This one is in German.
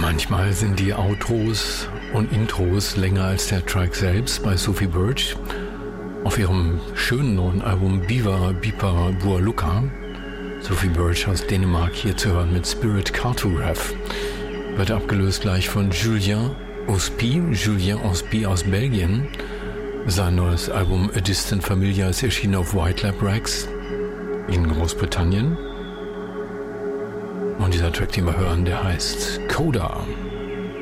Manchmal sind die Outros und Intros länger als der Track selbst bei Sophie Birch. Auf ihrem schönen neuen Album Biva Bipa Bualuka, Sophie Birch aus Dänemark, hier zu hören mit Spirit Cartograph, wird abgelöst gleich von Julien Ospy aus Belgien. Sein neues Album A Distant Familiar ist erschienen auf White Lab Records in Großbritannien. Und dieser Track, den wir hören, der heißt Coda.